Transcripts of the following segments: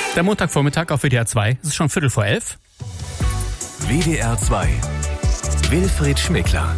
Der Montagvormittag auf WDR 2. Es ist schon 11:15. WDR 2. Wilfried Schmickler.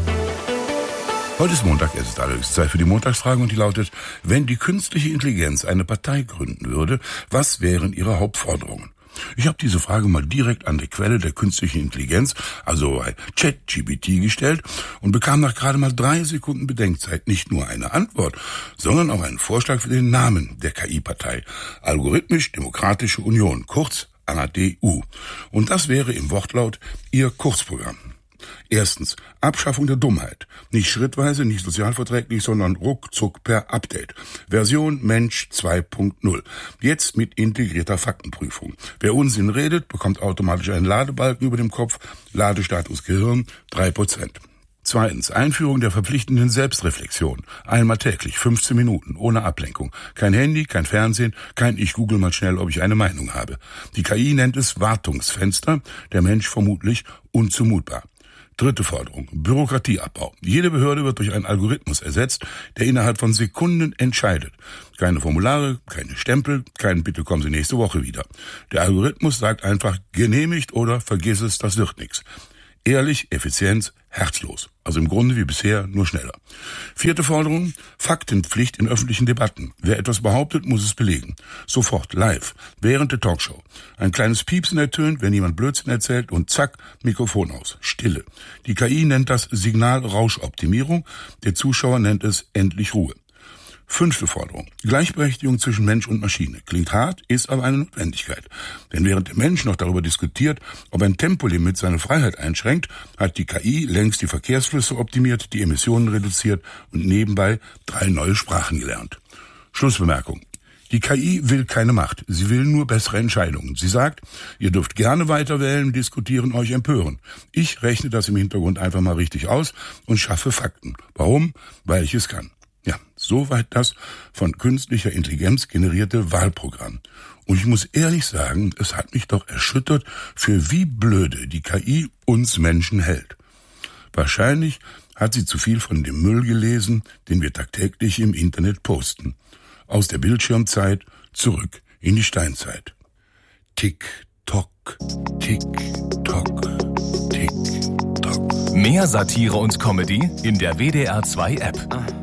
Heute ist Montag, es ist allerdings Zeit für die Montagsfrage und die lautet: Wenn die künstliche Intelligenz eine Partei gründen würde, was wären ihre Hauptforderungen? Ich habe diese Frage mal direkt an der Quelle der künstlichen Intelligenz, also bei ChatGPT, gestellt und bekam nach gerade mal 3 Sekunden Bedenkzeit nicht nur eine Antwort, sondern auch einen Vorschlag für den Namen der KI-Partei. Algorithmisch-Demokratische Union, kurz ADU. Und das wäre im Wortlaut ihr Kurzprogramm. Erstens, Abschaffung der Dummheit. Nicht schrittweise, nicht sozialverträglich, sondern ruckzuck per Update. Version Mensch 2.0. Jetzt mit integrierter Faktenprüfung. Wer Unsinn redet, bekommt automatisch einen Ladebalken über dem Kopf. Ladestatus Gehirn 3%. Zweitens, Einführung der verpflichtenden Selbstreflexion. Einmal täglich, 15 Minuten, ohne Ablenkung. Kein Handy, kein Fernsehen, kein Ich google mal schnell, ob ich eine Meinung habe. Die KI nennt es Wartungsfenster, der Mensch vermutlich unzumutbar. Dritte Forderung, Bürokratieabbau. Jede Behörde wird durch einen Algorithmus ersetzt, der innerhalb von Sekunden entscheidet. Keine Formulare, keine Stempel, kein Bitte kommen Sie nächste Woche wieder. Der Algorithmus sagt einfach genehmigt oder vergiss es, das wird nichts. Ehrlich, Effizienz, herzlos. Also im Grunde wie bisher, nur schneller. Vierte Forderung, Faktenpflicht in öffentlichen Debatten. Wer etwas behauptet, muss es belegen. Sofort, live, während der Talkshow. Ein kleines Piepsen ertönt, wenn jemand Blödsinn erzählt und zack, Mikrofon aus. Stille. Die KI nennt das Signal-Rausch-Optimierung. Der Zuschauer nennt es endlich Ruhe. Fünfte Forderung. Gleichberechtigung zwischen Mensch und Maschine. Klingt hart, ist aber eine Notwendigkeit. Denn während der Mensch noch darüber diskutiert, ob ein Tempolimit seine Freiheit einschränkt, hat die KI längst die Verkehrsflüsse optimiert, die Emissionen reduziert und nebenbei 3 neue Sprachen gelernt. Schlussbemerkung. Die KI will keine Macht. Sie will nur bessere Entscheidungen. Sie sagt, ihr dürft gerne weiter wählen, diskutieren, euch empören. Ich rechne das im Hintergrund einfach mal richtig aus und schaffe Fakten. Warum? Weil ich es kann. Ja, soweit das von künstlicher Intelligenz generierte Wahlprogramm. Und ich muss ehrlich sagen, es hat mich doch erschüttert, für wie blöde die KI uns Menschen hält. Wahrscheinlich hat sie zu viel von dem Müll gelesen, den wir tagtäglich im Internet posten. Aus der Bildschirmzeit zurück in die Steinzeit. Tick-Tock, Tick-Tock, Tick-Tock. Mehr Satire und Comedy in der WDR 2 App.